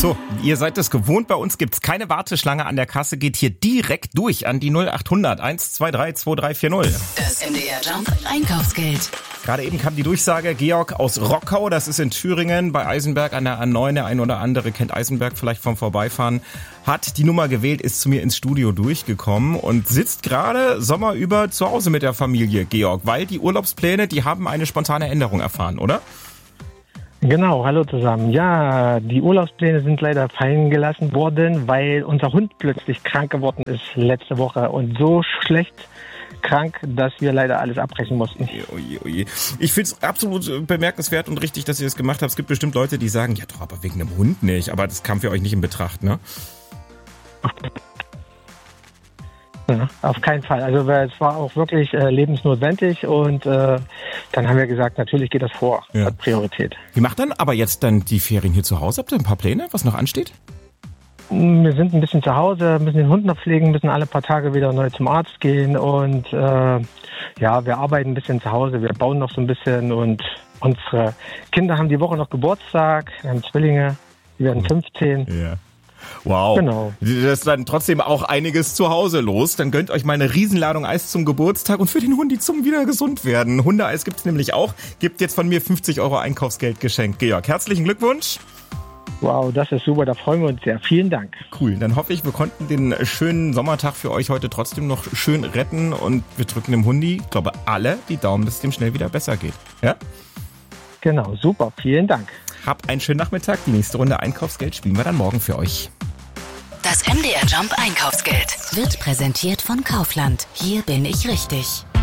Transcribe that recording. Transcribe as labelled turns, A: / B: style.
A: So, ihr seid es gewohnt, bei uns gibt's keine Warteschlange an der Kasse, geht hier direkt durch an die 0800 123 2340.
B: Das MDR Jump Einkaufsgeld.
A: Gerade eben kam die Durchsage, Georg aus Rockau, das ist in Thüringen, bei Eisenberg an der A9, der ein oder andere kennt Eisenberg vielleicht vom Vorbeifahren, hat die Nummer gewählt, ist zu mir ins Studio durchgekommen und sitzt gerade sommerüber zu Hause mit der Familie, Georg, weil die Urlaubspläne, die haben eine spontane Änderung erfahren, oder?
C: Genau, hallo zusammen. Ja, die Urlaubspläne sind leider fallen gelassen worden, weil unser Hund plötzlich krank geworden ist letzte Woche und so schlecht krank, dass wir leider alles abbrechen mussten.
A: Oje, oje. Ich finde es absolut bemerkenswert und richtig, dass ihr das gemacht habt. Es gibt bestimmt Leute, die sagen, ja doch, aber wegen einem Hund nicht. Aber das kam für euch nicht in Betracht, ne?
C: Ja, auf keinen Fall. Also es war auch wirklich lebensnotwendig und dann haben wir gesagt, natürlich geht das vor, hat Priorität.
A: Wie macht dann aber jetzt dann die Ferien hier zu Hause? Habt ihr ein paar Pläne, was noch ansteht?
C: Wir sind ein bisschen zu Hause, müssen den Hund noch pflegen, müssen alle paar Tage wieder neu zum Arzt gehen und wir arbeiten ein bisschen zu Hause, wir bauen noch so ein bisschen und unsere Kinder haben die Woche noch Geburtstag, wir haben Zwillinge, die werden 15.
A: Ja. Wow.
C: Genau.
A: Das ist dann trotzdem auch einiges zu Hause los. Dann gönnt euch mal eine Riesenladung Eis zum Geburtstag und für den Hundi zum wieder gesund werden. Hundeeis gibt's nämlich auch. Gibt jetzt von mir 50 € Einkaufsgeld geschenkt. Georg, herzlichen Glückwunsch.
C: Wow, das ist super, da freuen wir uns sehr. Vielen Dank.
A: Cool, dann hoffe ich, wir konnten den schönen Sommertag für euch heute trotzdem noch schön retten und wir drücken dem Hundi, ich glaube alle, die Daumen, dass es dem schnell wieder besser geht. Ja?
C: Genau, super, vielen Dank.
A: Habt einen schönen Nachmittag. Die nächste Runde Einkaufsgeld spielen wir dann morgen für euch.
B: Das MDR Jump Einkaufsgeld wird präsentiert von Kaufland. Hier bin ich richtig.